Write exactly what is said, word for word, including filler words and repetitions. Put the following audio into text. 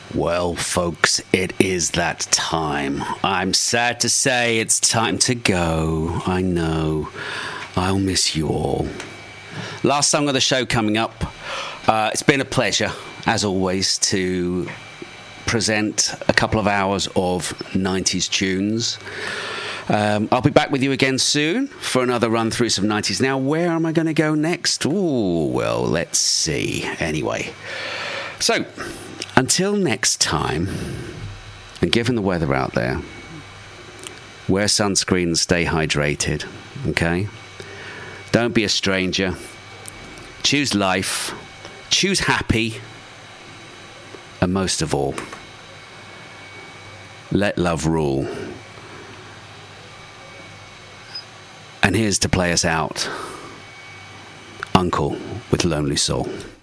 Well, folks, it is that time. I'm sad to say it's time to go. I know. I'll miss you all. Last song of the show coming up. Uh, it's been a pleasure, as always, to present a couple of hours of nineties tunes. Um, I'll be back with you again soon for another run through some nineties. Now, where am I going to go next? Ooh, well, let's see. Anyway, so until next time, and given the weather out there, wear sunscreen and stay hydrated, okay? Don't be a stranger. Choose life. Choose happy. And most of all, let love rule. And here's to play us out, Uncle with Lonely Soul.